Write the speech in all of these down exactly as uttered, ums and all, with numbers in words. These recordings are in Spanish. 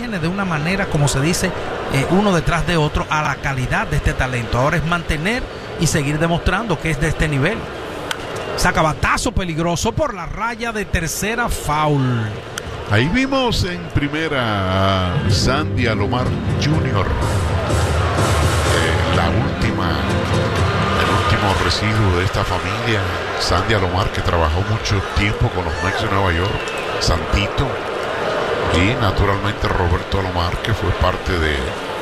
viene de una manera, como se dice, eh, uno detrás de otro, a la calidad de este talento. Ahora es mantener y seguir demostrando que es de este nivel. Saca batazo peligroso por la raya de tercera, foul. Ahí vimos en primera a Sandy Alomar junior Eh, la última, el último residuo de esta familia. Sandy Alomar, que trabajó mucho tiempo con los Mets de Nueva York. Santito. Y naturalmente Roberto Alomar, que fue parte de...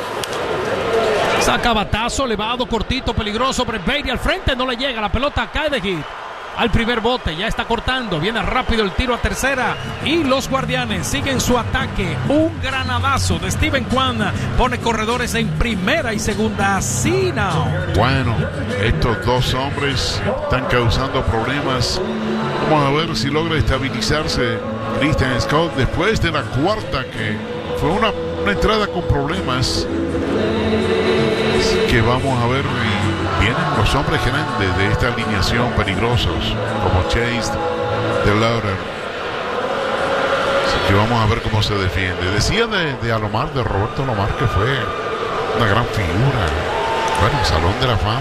Saca batazo, elevado, cortito, peligroso. Brett Baty al frente, no le llega. La pelota cae de hit al primer bote, ya está cortando, viene rápido el tiro a tercera y los Guardianes siguen su ataque. Un granadazo de Steven Kwan pone corredores en primera y segunda. Sí, now. Bueno, estos dos hombres están causando problemas. Vamos a ver si logra estabilizarse Christian Scott después de la cuarta, que fue una, una entrada con problemas. Así que vamos a ver. Vienen los hombres grandes de esta alineación peligrosos, como Chase DeLauder. Así que vamos a ver cómo se defiende. Decía de, de Alomar, de Roberto Alomar, que fue una gran figura. Bueno, Salón de la Fama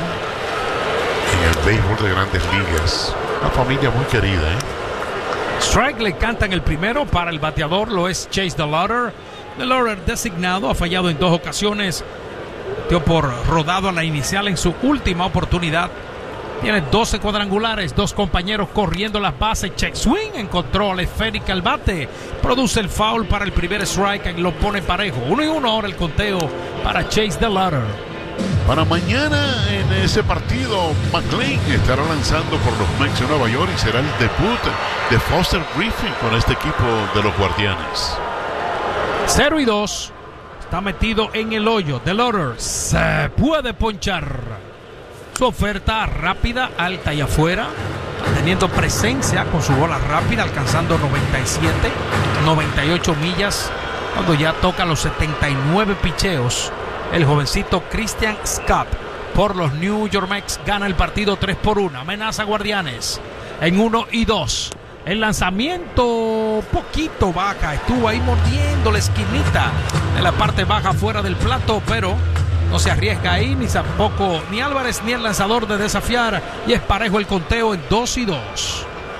en el béisbol de Grandes Ligas. Una familia muy querida, ¿eh? Strike le cantan el primero. Para el bateador lo es Chase DeLauder. DeLauder designado, ha fallado en dos ocasiones. Dio por rodado a la inicial en su última oportunidad. Tiene doce cuadrangulares, dos compañeros corriendo las bases. Check swing, encontró la esférica al bate. Produce el foul para el primer strike y lo pone parejo. Uno y uno ahora el conteo para Chase DeLauder. Para mañana en ese partido, McLean estará lanzando por los Mets de Nueva York y será el debut de Foster Griffin con este equipo de los Guardianes. cero y dos. Está metido en el hoyo. DeLauder se puede ponchar. Su oferta rápida, alta y afuera. Teniendo presencia con su bola rápida, alcanzando noventa y siete, noventa y ocho millas. Cuando ya toca los setenta y nueve picheos, el jovencito Christian Scott por los New York Mets gana el partido tres por uno. Amenaza Guardianes en uno y dos. El lanzamiento poquito baja, estuvo ahí mordiendo la esquinita de la parte baja fuera del plato, pero no se arriesga ahí, ni tampoco ni Álvarez ni el lanzador de desafiar, y es parejo el conteo en dos y dos.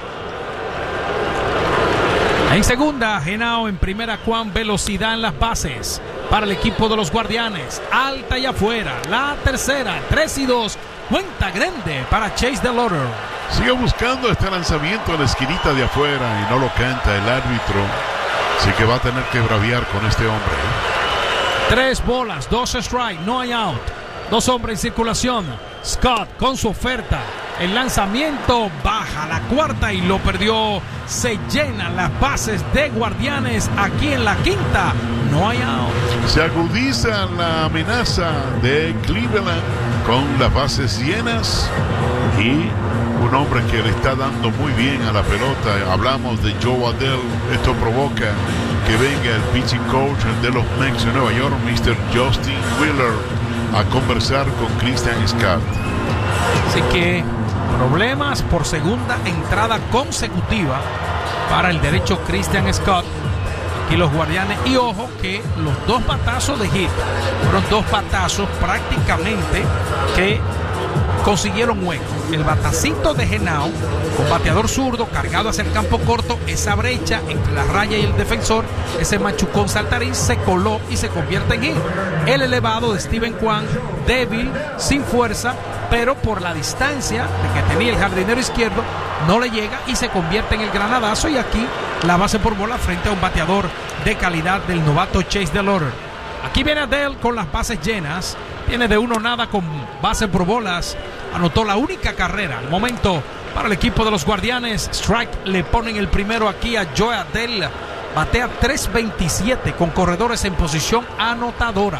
En segunda, Henao. En primera, Kwan. Velocidad en las bases para el equipo de los Guardianes, alta y afuera. La tercera, tres y dos. Cuenta grande para Chase DeLauder. Sigue buscando este lanzamiento en la esquinita de afuera y no lo canta el árbitro. Así que va a tener que braviar con este hombre. Tres bolas, dos strike, no hay out. Dos hombres en circulación. Scott con su oferta. El lanzamiento baja la cuarta y lo perdió. Se llenan las bases de Guardianes aquí en la quinta. No hay out. Se agudiza la amenaza de Cleveland con las bases llenas y un hombre que le está dando muy bien a la pelota. Hablamos de Joe Adell. Esto provoca que venga el pitching coach de los Mets de Nueva York, mister Justin Wheeler, a conversar con Christian Scott. Así que problemas por segunda entrada consecutiva para el derecho Christian Scott. Aquí los Guardianes, y ojo que los dos batazos de hit fueron dos batazos prácticamente que consiguieron hueco. El batacito de Henao con bateador zurdo cargado hacia el campo corto, esa brecha entre la raya y el defensor, ese machucón saltarín se coló y se convierte en hit. El elevado de Steven Kwan, débil, sin fuerza, pero por la distancia de que tenía el jardinero izquierdo, no le llega y se convierte en el granadazo. Y aquí la base por bola frente a un bateador de calidad del novato Chase DeLauder. Aquí viene Adell con las bases llenas. Tiene de uno nada con base por bolas. Anotó la única carrera al momento para el equipo de los Guardianes. Strike le ponen el primero aquí a Joe Adell. Batea tres veintisiete con corredores en posición anotadora.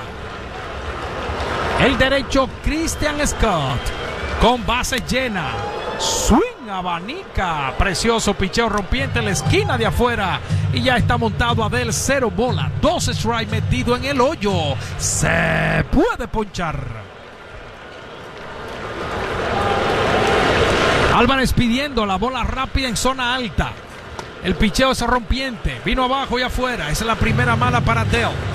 El derecho Christian Scott con base llena. Swing, abanica. Precioso picheo rompiente en la esquina de afuera. Y ya está montado Adell. Cero bola. Dos strike metido en el hoyo. Se puede ponchar. Álvarez pidiendo la bola rápida en zona alta. El picheo es rompiente. Vino abajo y afuera. Esa es la primera mala para Adell.